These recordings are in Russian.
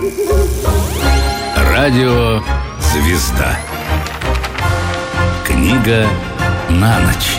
Радио «Звезда». Книга на ночь.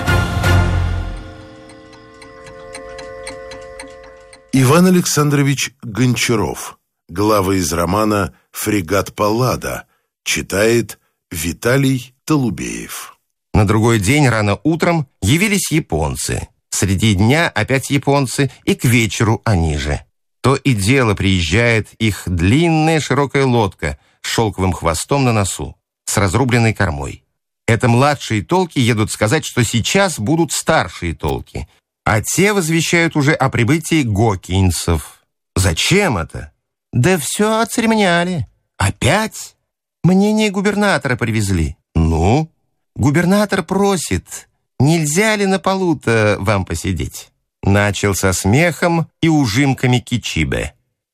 Иван Александрович Гончаров. Глава из романа «Фрегат Паллада». Читает Виталий Толубеев. На другой день рано утром явились японцы. Среди дня опять японцы, и к вечеру они же. То и дело приезжает их длинная широкая лодка с шелковым хвостом на носу, с разрубленной кормой. Это младшие толки едут сказать, что сейчас будут старшие толки, а те возвещают уже о прибытии гокинцев. Зачем это? Да все оцеремоняли. Опять? Мнение губернатора привезли. Ну? Губернатор просит, нельзя ли на полу-то вам посидеть? Начал со смехом и ужимками Кичибе.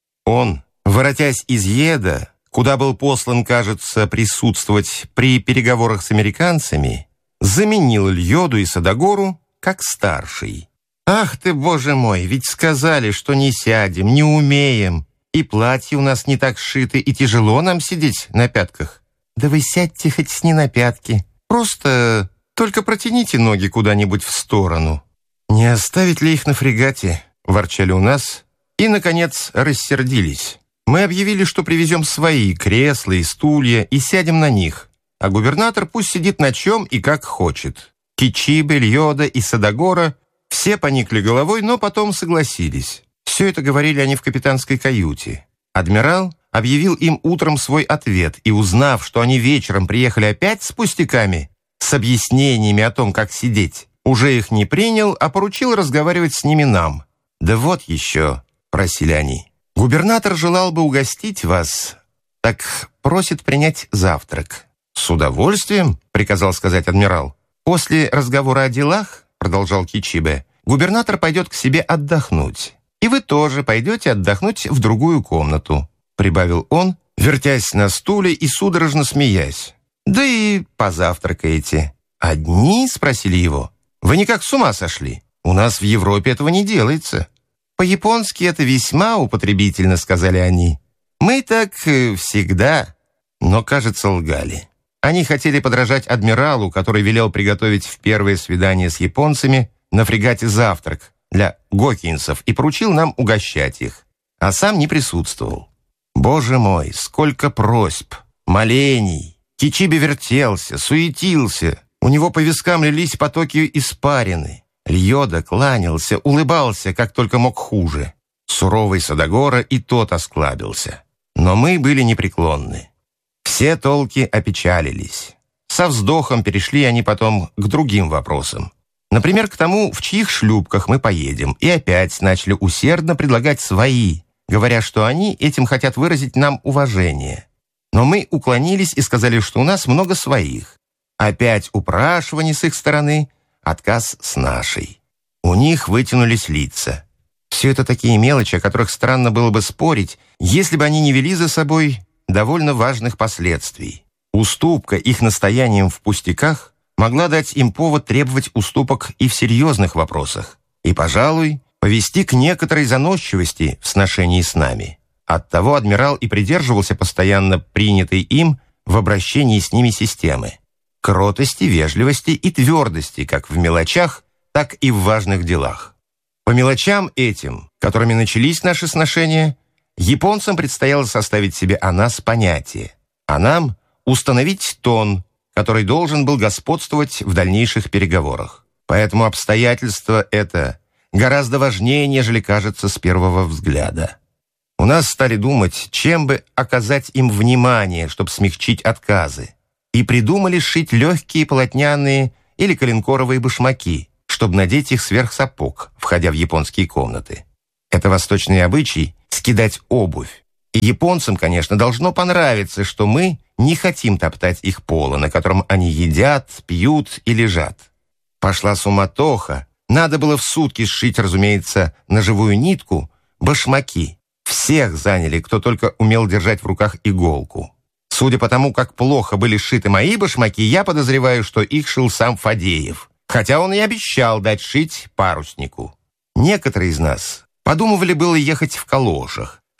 Он, воротясь из Еда, куда был послан, кажется, присутствовать при переговорах с американцами, заменил Льоду и Садагору как старший. «Ах ты, боже мой, ведь сказали, что не сядем, не умеем, и платья у нас не так сшиты, и тяжело нам сидеть на пятках». «Да вы сядьте хоть не на пятки, просто только протяните ноги куда-нибудь в сторону». «Не оставить ли их на фрегате?» – ворчали у нас, и, наконец, рассердились. Мы объявили, что привезем свои кресла и стулья и сядем на них, а губернатор пусть сидит на чем и как хочет. Кичибе, Льода и Садагора все поникли головой, но потом согласились. Все это говорили они в капитанской каюте. Адмирал объявил им утром свой ответ, и, узнав, что они вечером приехали опять с пустяками, с объяснениями о том, как сидеть, уже их не принял, а поручил разговаривать с ними нам. «Да вот еще», — просили они, — «губернатор желал бы угостить вас, так просит принять завтрак». «С удовольствием», — приказал сказать адмирал. «После разговора о делах, — продолжал Кичибе, — губернатор пойдет к себе отдохнуть. И вы тоже пойдете отдохнуть в другую комнату», — прибавил он, вертясь на стуле и судорожно смеясь. «Да и позавтракаете». «Одни?» — спросили его. «Вы никак с ума сошли? У нас в Европе этого не делается». «По-японски это весьма употребительно», — сказали они. «Мы так всегда». Но, кажется, лгали. Они хотели подражать адмиралу, который велел приготовить в первое свидание с японцами на фрегате завтрак для гокинцев и поручил нам угощать их, а сам не присутствовал. Боже мой, сколько просьб, молений! Кичибе вертелся, суетился, у него по вискам лились потоки испарины. Льода кланялся, улыбался, как только мог хуже. Суровый Садагора и тот осклабился. Но мы были непреклонны. Все толки опечалились. Со вздохом перешли они потом к другим вопросам. Например, к тому, в чьих шлюпках мы поедем, и опять начали усердно предлагать свои, говоря, что они этим хотят выразить нам уважение. Но мы уклонились и сказали, что у нас много своих. Опять упрашивание с их стороны, отказ с нашей. У них вытянулись лица. Все это такие мелочи, о которых странно было бы спорить, если бы они не вели за собой довольно важных последствий. Уступка их настоянием в пустяках могла дать им повод требовать уступок и в серьезных вопросах, и, пожалуй, повести к некоторой заносчивости в сношении с нами. Оттого адмирал и придерживался постоянно принятой им в обращении с ними системы кротости, вежливости и твердости как в мелочах, так и в важных делах. По мелочам этим, которыми начались наши сношения, японцам предстояло составить себе о нас понятие, а нам установить тон, который должен был господствовать в дальнейших переговорах. Поэтому обстоятельство это гораздо важнее, нежели кажется с первого взгляда. У нас стали думать, чем бы оказать им внимание, чтобы смягчить отказы, и придумали сшить легкие полотняные или коленкоровые башмаки, чтобы надеть их сверх сапог, входя в японские комнаты. Это восточный обычай — скидать обувь. И японцам, конечно, должно понравиться, что мы не хотим топтать их пола, на котором они едят, пьют и лежат. Пошла суматоха. Надо было в сутки сшить, разумеется, на живую нитку башмаки. Всех заняли, кто только умел держать в руках иголку. Судя по тому, как плохо были сшиты мои башмаки, я подозреваю, что их шил сам Фадеев, хотя он и обещал дать шить паруснику. Некоторые из нас подумывали было ехать в калошах,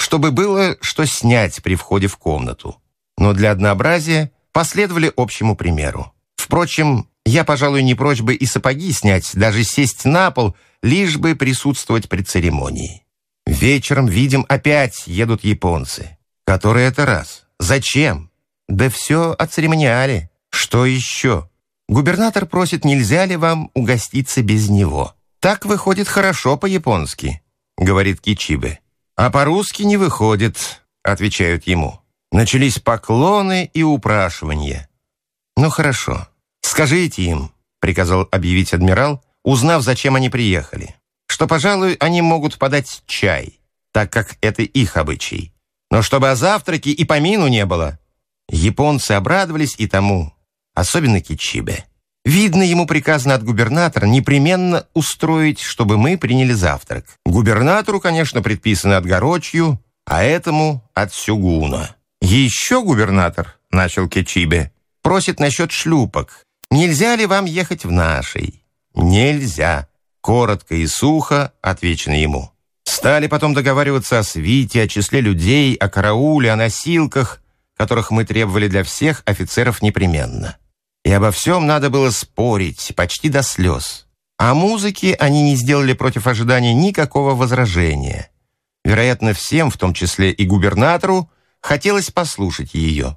чтобы было что снять при входе в комнату. Но для однообразия последовали общему примеру. Впрочем, я, пожалуй, не прочь бы и сапоги снять, даже сесть на пол, лишь бы присутствовать при церемонии. Вечером, видим, опять едут японцы. Который это раз? Зачем? Да все оцеремониали. Что еще? Губернатор просит, нельзя ли вам угоститься без него. Так выходит хорошо по-японски, говорит Кичибе. А по-русски не выходит, отвечают ему. Начались поклоны и упрашивания. Ну хорошо, скажите им, приказал объявить адмирал, узнав, зачем они приехали, что, пожалуй, они могут подать чай, так как это их обычай. Но чтобы о завтраке и помину не было. Японцы обрадовались и тому, особенно Кичибе. Видно, ему приказано от губернатора непременно устроить, чтобы мы приняли завтрак. Губернатору, конечно, предписано от Горочью, а этому от Сюгуна. «Еще губернатор, — начал Кичибе, — просит насчет шлюпок. Нельзя ли вам ехать в нашей?» «Нельзя», — коротко и сухо отвечено ему. Стали потом договариваться о свите, о числе людей, о карауле, о носилках, которых мы требовали для всех офицеров непременно. И обо всем надо было спорить, почти до слез. О музыке они не сделали против ожидания никакого возражения. Вероятно, всем, в том числе и губернатору, хотелось послушать ее.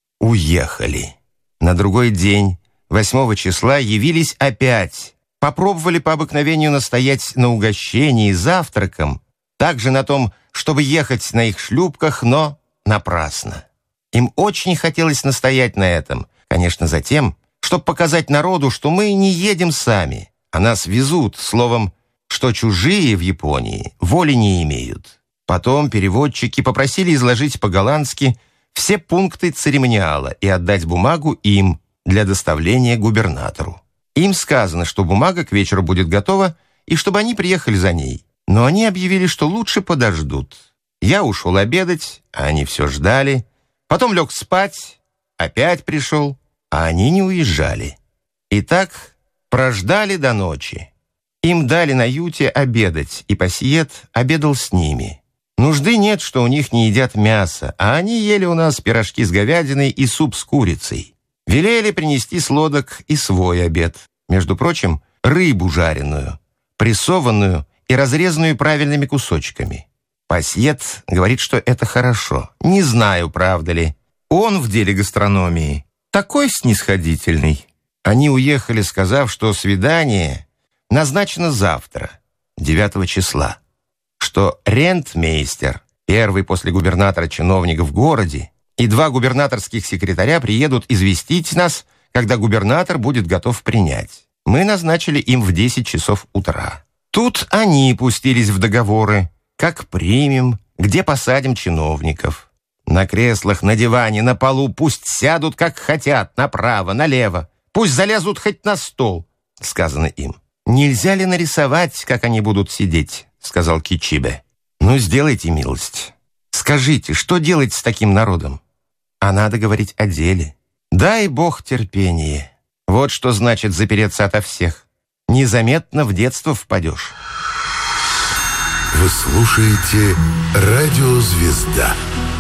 Уехали. На другой день, 8 числа, явились опять. Попробовали по обыкновению настоять на угощении завтраком, также на том, чтобы ехать на их шлюпках, но напрасно. Им очень хотелось настоять на этом, конечно, затем, чтобы показать народу, что мы не едем сами, а нас везут, словом, что чужие в Японии воли не имеют. Потом переводчики попросили изложить по-голландски все пункты церемониала и отдать бумагу им для доставления губернатору. Им сказано, что бумага к вечеру будет готова, и чтобы они приехали за ней. Но они объявили, что лучше подождут. Я ушел обедать, а они все ждали. Потом лег спать, опять пришел, а они не уезжали. И так прождали до ночи. Им дали на юте обедать, и пассиет обедал с ними. Нужды нет, что у них не едят мясо, а они ели у нас пирожки с говядиной и суп с курицей. Велели принести с лодок и свой обед. Между прочим, рыбу жареную, прессованную и разрезанную правильными кусочками. Пассиет говорит, что это хорошо. Не знаю, правда ли. Он в деле гастрономии такой снисходительный. Они уехали, сказав, что свидание назначено завтра, 9 числа. Что рентмейстер, первый после губернатора чиновник в городе, и 2 губернаторских секретаря приедут известить нас, когда губернатор будет готов принять. Мы назначили им в 10 часов утра. Тут они пустились в договоры. Как примем, где посадим чиновников. На креслах, на диване, на полу пусть сядут, как хотят, направо, налево. Пусть залезут хоть на стол, сказано им. Нельзя ли нарисовать, как они будут сидеть, сказал Кичибе. Ну, сделайте милость. Скажите, что делать с таким народом? А надо говорить о деле. Дай Бог терпение. Вот что значит запереться ото всех. Незаметно в детство впадешь. Вы слушаете «Радио Звезда».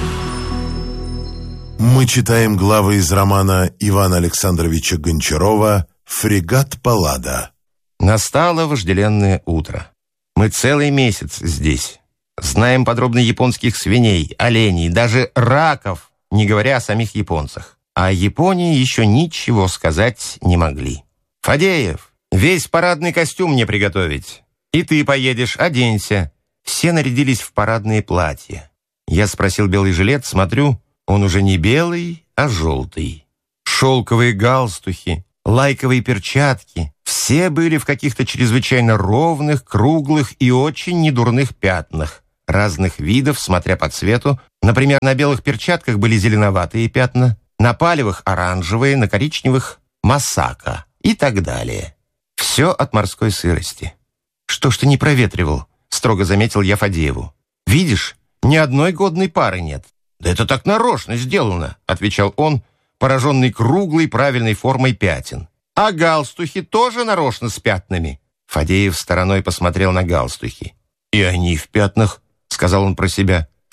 Мы читаем главы из романа Ивана Александровича Гончарова «Фрегат Паллада». Настало вожделенное утро. Мы целый месяц здесь. Знаем подробно японских свиней, оленей, даже раков, не говоря о самих японцах. А о Японии еще ничего сказать не могли. «Фадеев, весь парадный костюм мне приготовить. И ты поедешь, оденься». Все нарядились в парадные платья. Я спросил белый жилет, смотрю, он уже не белый, а желтый. Шелковые галстухи, лайковые перчатки. Все были в каких-то чрезвычайно ровных, круглых и очень недурных пятнах. Разных видов, смотря по цвету. Например, на белых перчатках были зеленоватые пятна, на палевых оранжевые, на коричневых масака и так далее. Все от морской сырости. «Что ж ты не проветривал?» — строго заметил я Фадееву. «Видишь, ни одной годной пары нет». «Да это так нарочно сделано», — отвечал он, пораженный круглой правильной формой пятен. «А галстухи тоже нарочно с пятнами». Фадеев стороной посмотрел на галстухи. «И они в пятнах», — сказал он про себя.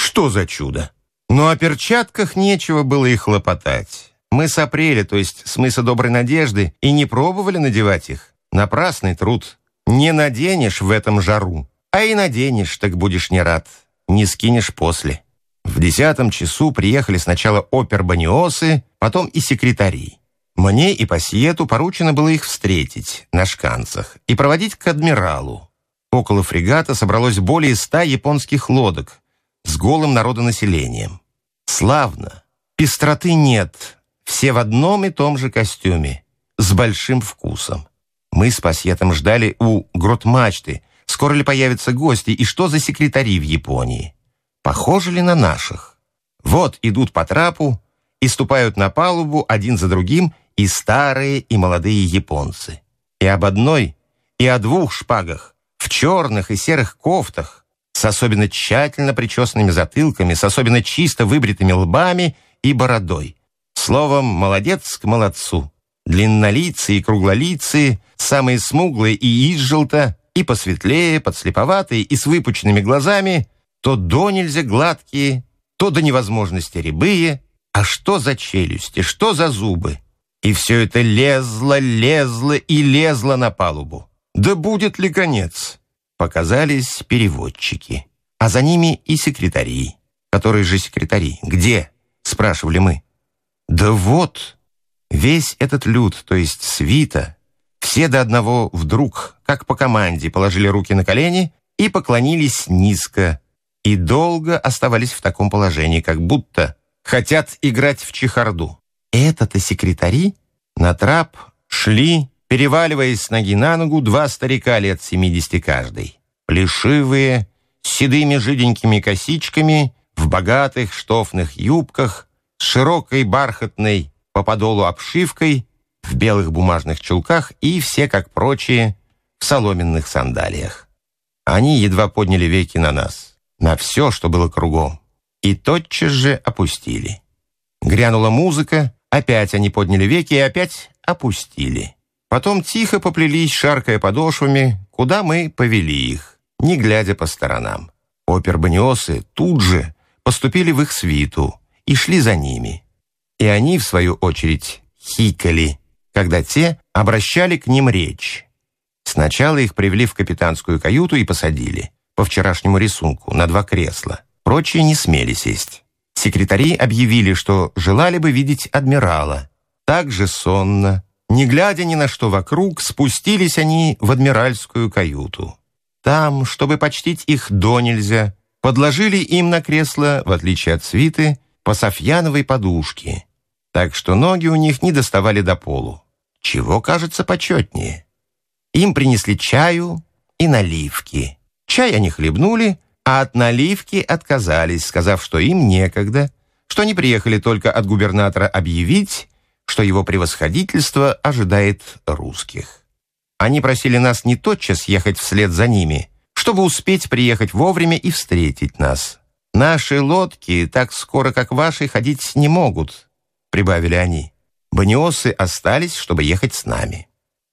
Что за чудо? Но о перчатках нечего было и хлопотать. Мы с апреля, то есть с мыса Доброй Надежды, и не пробовали надевать их. Напрасный труд. Не наденешь в этом жару, а и наденешь, так будешь не рад. Не скинешь после. В 10 часу приехали сначала опер-баниосы, потом и секретари. Мне и Пассиету поручено было их встретить на шканцах и проводить к адмиралу. Около фрегата собралось более 100 японских лодок с голым народонаселением. Славно. Пестроты нет. Все в одном и том же костюме. С большим вкусом. Мы с Пассиетом ждали у грот-мачты, скоро ли появятся гости и что за секретари в Японии. Похожи ли на наших? Вот идут по трапу и ступают на палубу один за другим и старые, и молодые японцы. И об одной, и о 2 шпагах, в черных и серых кофтах, с особенно тщательно причесанными затылками, с особенно чисто выбритыми лбами и бородой. Словом, молодец к молодцу. Длиннолицые и круглолицые, самые смуглые и изжелта, и посветлее, подслеповатые, и с выпученными глазами, то до нельзя гладкие, то до невозможности рябые. А что за челюсти, что за зубы? И все это лезло, лезло и лезло на палубу. Да будет ли конец? Показались переводчики, а за ними и секретари. Которые же секретари? Где? Спрашивали мы. Да вот, весь этот люд, то есть свита, все до одного вдруг, как по команде, положили руки на колени и поклонились низко, и долго оставались в таком положении, как будто хотят играть в чехарду. Это-то секретари на трап шли, переваливаясь с ноги на ногу, 2 старика лет 70 каждый. Плешивые, с седыми жиденькими косичками, в богатых штофных юбках, с широкой бархатной по подолу обшивкой, в белых бумажных чулках и все, как прочие, в соломенных сандалиях. Они едва подняли веки на нас, на все, что было кругом, и тотчас же опустили. Грянула музыка, опять они подняли веки и опять опустили. Потом тихо поплелись, шаркая подошвами, куда мы повели их, не глядя по сторонам. Опер-баниосы тут же поступили в их свиту и шли за ними. И они, в свою очередь, хикали, когда те обращали к ним речь. Сначала их привели в капитанскую каюту и посадили, по вчерашнему рисунку, на 2 кресла. Прочие не смели сесть. Секретари объявили, что желали бы видеть адмирала. Так же сонно, не глядя ни на что вокруг, спустились они в адмиральскую каюту. Там, чтобы почтить их донельзя, подложили им на кресло, в отличие от свиты, по софьяновой подушке, так что ноги у них не доставали до полу. Чего кажется почетнее? Им принесли чаю и наливки. Чай они хлебнули, а от наливки отказались, сказав, что им некогда, что они приехали только от губернатора объявить, что его превосходительство ожидает русских. Они просили нас не тотчас ехать вслед за ними, чтобы успеть приехать вовремя и встретить нас. «Наши лодки так скоро, как ваши, ходить не могут», — прибавили они. Баниосы остались, чтобы ехать с нами.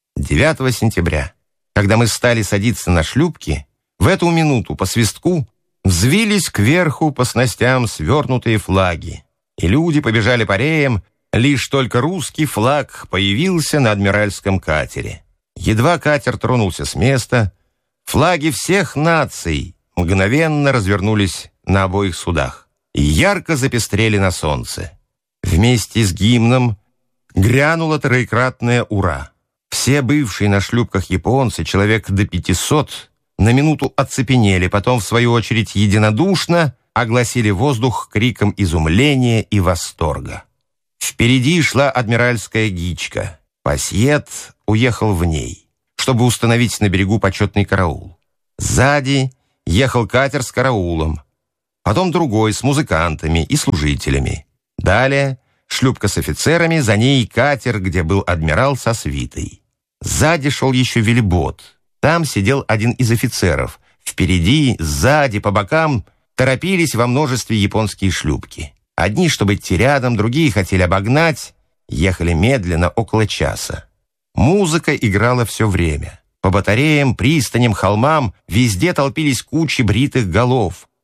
9 сентября, когда мы стали садиться на шлюпки, в эту минуту по свистку взвились кверху по снастям свернутые флаги, и люди побежали по реям, лишь только русский флаг появился на адмиральском катере. Едва катер тронулся с места, флаги всех наций мгновенно развернулись на обоих судах и ярко запестрели на солнце. Вместе с гимном грянуло троекратное «Ура!». Все бывшие на шлюпках японцы, человек до 500, на минуту оцепенели, потом, в свою очередь, единодушно огласили воздух криком изумления и восторга. Впереди шла адмиральская гичка. Пассиет уехал в ней, чтобы установить на берегу почетный караул. Сзади ехал катер с караулом, потом другой с музыкантами и служителями. Далее шлюпка с офицерами, за ней катер, где был адмирал со свитой. Сзади шел еще вельбот. Там сидел один из офицеров. Впереди, сзади, по бокам торопились во множестве японские шлюпки. Одни, чтобы идти рядом, другие хотели обогнать. Ехали медленно, около часа. Музыка играла все время. По батареям, пристаням, холмам везде толпились кучи бритых голов.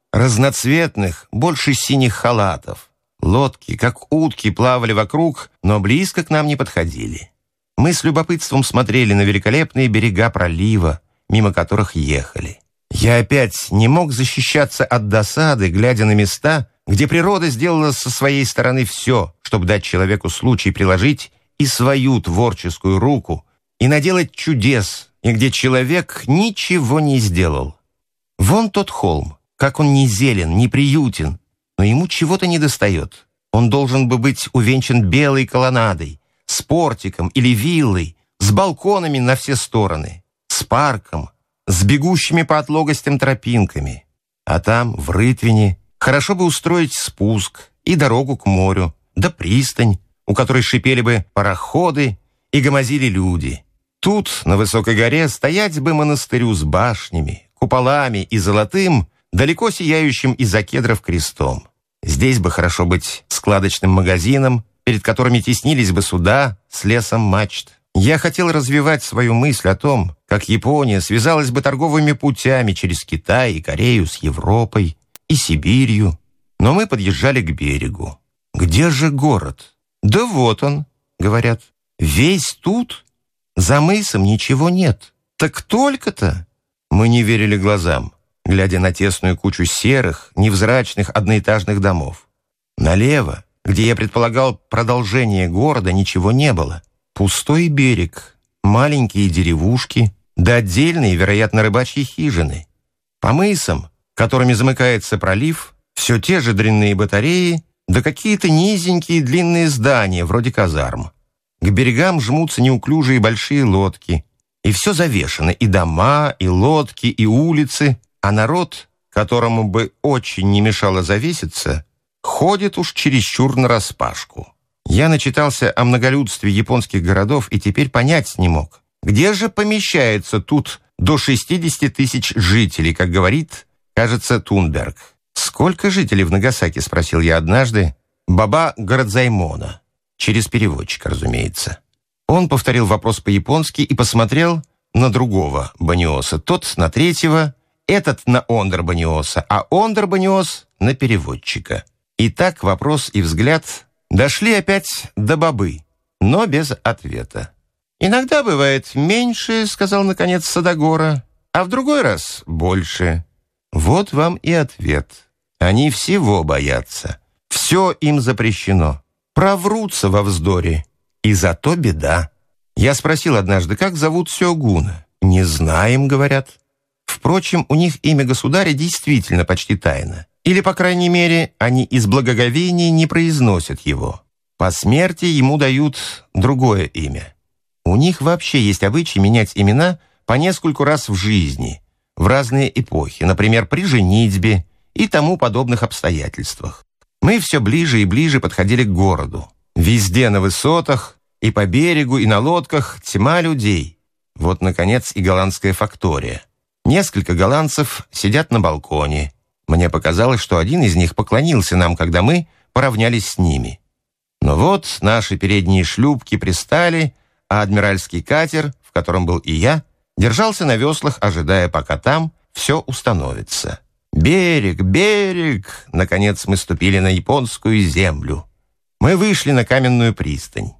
разноцветных, больше синих халатов. Лодки, как утки, плавали вокруг, но близко к нам не подходили. Мы с любопытством смотрели на великолепные берега пролива, мимо которых ехали. Я опять не мог защищаться от досады, глядя на места, где природа сделала со своей стороны все, чтобы дать человеку случай приложить и свою творческую руку, и наделать чудес, и где человек ничего не сделал. Вон тот холм, как он не зелен, не приютен, но ему чего-то недостает. Он должен бы быть увенчан белой колоннадой, с портиком или виллой, с балконами на все стороны, с парком, с бегущими по отлогостям тропинками. А там, в Рытвине, хорошо бы устроить спуск и дорогу к морю, да пристань, у которой шипели бы пароходы и гомозили люди. Тут, на высокой горе, стоять бы монастырю с башнями, куполами и золотым, далеко сияющим из-за кедров крестом. Здесь бы хорошо быть складочным магазином, перед которыми теснились бы суда с лесом мачт. Я хотел развивать свою мысль о том, как Япония связалась бы торговыми путями через Китай и Корею с Европой и Сибирью. Но мы подъезжали к берегу. Где же город? Да вот он, говорят. Весь тут? За мысом ничего нет. Так только-то? Мы не верили глазам, глядя на тесную кучу серых, невзрачных одноэтажных домов. Налево, где я предполагал продолжение города, ничего не было. Пустой берег, маленькие деревушки, да отдельные, вероятно, рыбачьи хижины. По мысам, которыми замыкается пролив, все те же дрянные батареи, да какие-то низенькие длинные здания, вроде казарм. К берегам жмутся неуклюжие большие лодки, и все завешено, и дома, и лодки, и улицы, а народ, которому бы очень не мешало завеситься, ходит уж чересчур нараспашку. Я начитался о многолюдстве японских городов и теперь понять не мог, где же помещается тут до 60 тысяч жителей, как говорит, кажется, Тунберг. «Сколько жителей в Нагасаки?» — спросил я однажды Баба Городзаймона, через переводчика, разумеется. Он повторил вопрос по-японски и посмотрел на другого Баниоса, тот на третьего, этот на Ондр Баниоса, а Ондр Баниос на переводчика. И так вопрос и взгляд дошли опять до Бабы, но без ответа. «Иногда бывает меньше, — сказал наконец Садагора, — а в другой раз больше. Вот вам и ответ. Они всего боятся. Все им запрещено. Проврутся во вздоре. И зато беда». Я спросил однажды, как зовут сёгуна. «Не знаем, — говорят». Впрочем, у них имя государя действительно почти тайно. Или, по крайней мере, они из благоговения не произносят его. По смерти ему дают другое имя. У них вообще есть обычай менять имена по нескольку раз в жизни, в разные эпохи, например, при женитьбе и тому подобных обстоятельствах. Мы все ближе и ближе подходили к городу. Везде на высотах, и по берегу, и на лодках тьма людей. Вот, наконец, и голландская фактория. Несколько голландцев сидят на балконе. Мне показалось, что один из них поклонился нам, когда мы поравнялись с ними. Но вот наши передние шлюпки пристали, а адмиральский катер, в котором был и я, держался на веслах, ожидая, пока там все установится. «Берег, берег!» Наконец мы ступили на японскую землю. Мы вышли на каменную пристань.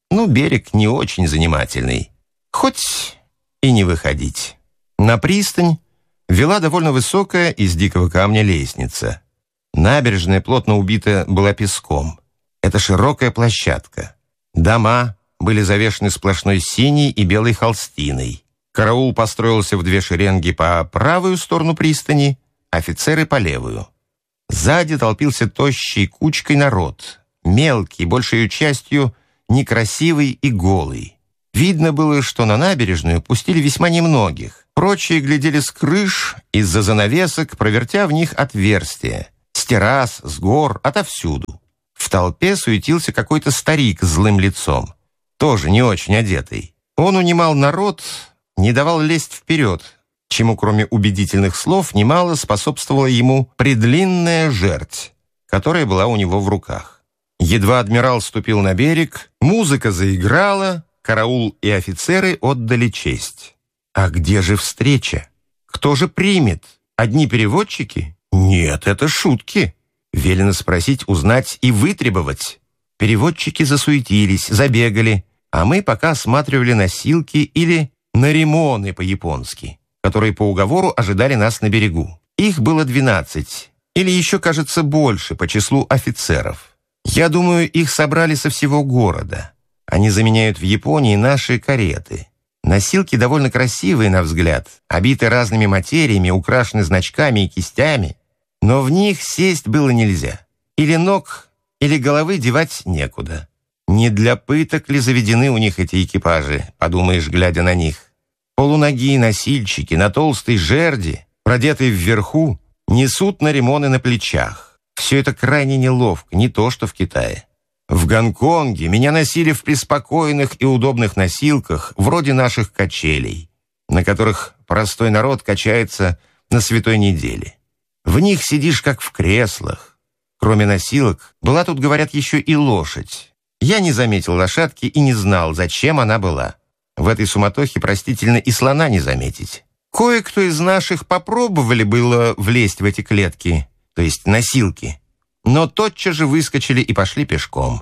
Берег не очень занимательный. Хоть и не выходить. На пристань вела довольно высокая из дикого камня лестница. Набережная плотно убита была песком. Это широкая площадка. Дома были завешаны сплошной синей и белой холстиной. Караул построился в две шеренги по правую сторону пристани, офицеры по левую. Сзади толпился тощей кучкой народ, мелкий, большей частью некрасивый и голый. Видно было, что на набережную пустили весьма немногих. Прочие глядели с крыш, из-за занавесок, провертя в них отверстия. С террас, с гор, отовсюду. В толпе суетился какой-то старик с злым лицом, тоже не очень одетый. Он унимал народ, не давал лезть вперед, чему, кроме убедительных слов, немало способствовала ему предлинная жерть, которая была у него в руках. Едва адмирал ступил на берег, музыка заиграла, караул и офицеры отдали честь. А где же встреча? Кто же примет? Одни переводчики? Нет, это шутки. Велено спросить, узнать и вытребовать. Переводчики засуетились, забегали, а мы пока осматривали носилки или наримоны по-японски, которые по уговору ожидали нас на берегу. Их было 12, или еще, кажется, больше по числу офицеров. Я думаю, их собрали со всего города. Они заменяют в Японии наши кареты. Носилки довольно красивые на взгляд, обиты разными материями, украшены значками и кистями, но в них сесть было нельзя. Или ног, или головы девать некуда. Не для пыток ли заведены у них эти экипажи, подумаешь, глядя на них. Полуногие носильщики на толстой жерди, продетые вверху, несут наримоны на плечах. Все это крайне неловко, не то что в Китае. В Гонконге меня носили в преспокойных и удобных носилках, вроде наших качелей, на которых простой народ качается на святой неделе. В них сидишь как в креслах. Кроме носилок, была тут, говорят, еще и лошадь. Я не заметил лошадки и не знал, зачем она была. В этой суматохе, простительно, и слона не заметить. Кое-кто из наших попробовали было влезть в эти клетки, то есть носилки, но тотчас же выскочили и пошли пешком.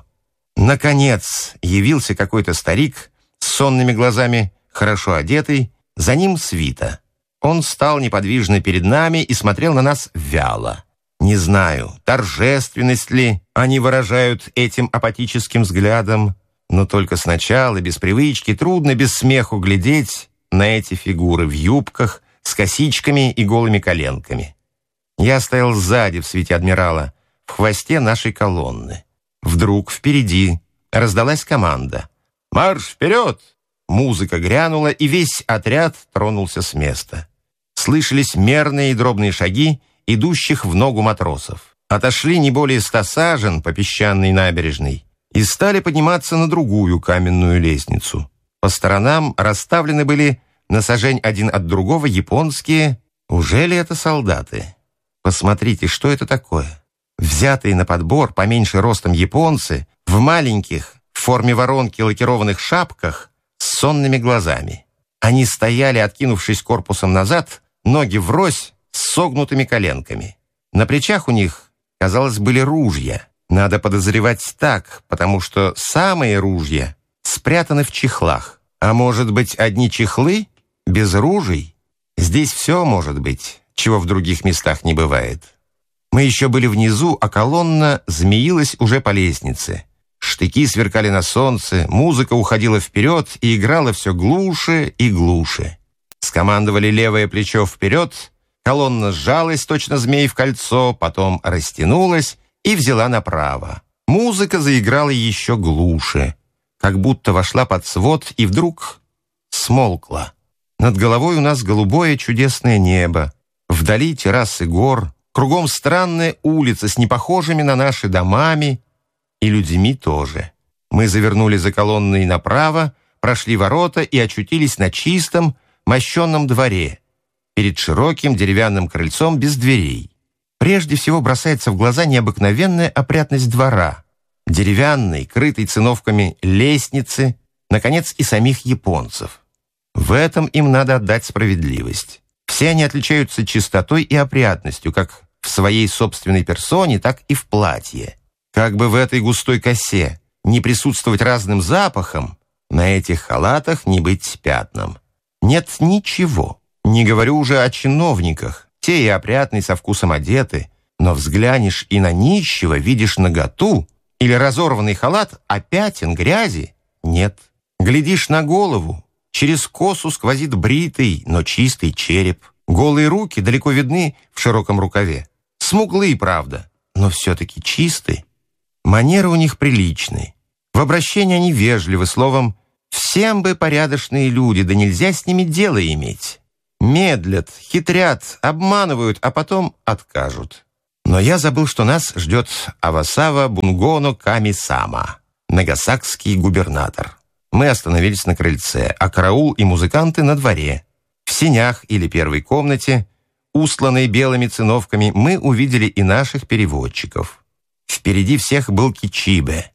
Наконец явился какой-то старик с сонными глазами, хорошо одетый, за ним свита. Он стал неподвижно перед нами и смотрел на нас вяло. Не знаю, торжественность ли они выражают этим апатическим взглядом, но только сначала, без привычки, трудно без смеху глядеть на эти фигуры в юбках, с косичками и голыми коленками. Я стоял сзади в свите адмирала, в хвосте нашей колонны. Вдруг впереди раздалась команда. «Марш вперед!» Музыка грянула, и весь отряд тронулся с места. Слышались мерные и дробные шаги идущих в ногу матросов. Отошли не более 100 сажен по песчаной набережной и стали подниматься на другую каменную лестницу. По сторонам расставлены были на сажень один от другого японские. Уже ли это солдаты? Посмотрите, что это такое? Взятые на подбор поменьше ростом японцы в маленьких, в форме воронки лакированных шапках с сонными глазами. Они стояли, откинувшись корпусом назад, ноги врозь с согнутыми коленками. На плечах у них, казалось, были ружья. Надо подозревать так, потому что самые ружья спрятаны в чехлах. А может быть, одни чехлы без ружей? Здесь все может быть, чего в других местах не бывает. Мы еще были внизу, а колонна змеилась уже по лестнице. Штыки сверкали на солнце, музыка уходила вперед и играла все глуше и глуше. Скомандовали левое плечо вперед, колонна сжалась, точно змей в кольцо, потом растянулась и взяла направо. Музыка заиграла еще глуше, как будто вошла под свод и вдруг смолкла. Над головой у нас голубое чудесное небо, вдали террасы гор, кругом странная улица с непохожими на наши домами и людьми тоже. Мы завернули за колонной направо, прошли ворота и очутились на чистом, мощенном дворе, перед широким деревянным крыльцом без дверей. Прежде всего бросается в глаза необыкновенная опрятность двора, деревянной, крытой циновками лестницы, наконец, и самих японцев. В этом им надо отдать справедливость. Все они отличаются чистотой и опрятностью, как в своей собственной персоне, так и в платье. Как бы в этой густой косе не присутствовать разным запахом, на этих халатах не быть пятном. Нет ничего. Не говорю уже о чиновниках. Те и опрятные, со вкусом одеты. Но взглянешь и на нищего, видишь наготу или разорванный халат, а пятен грязи нет. Глядишь на голову, через косу сквозит бритый, но чистый череп. Голые руки далеко видны в широком рукаве. Смуглые, правда, но все-таки чистые. Манеры у них приличные. В обращении они вежливы, словом, всем бы порядочные люди, да нельзя с ними дело иметь. Медлят, хитрят, обманывают, а потом откажут. Но я забыл, что нас ждет Авасава Бунгоно Ками-сама, нагасакский губернатор. Мы остановились на крыльце, а караул и музыканты на дворе. В сенях или первой комнате, устланной белыми циновками, мы увидели и наших переводчиков. Впереди всех был Кичибе.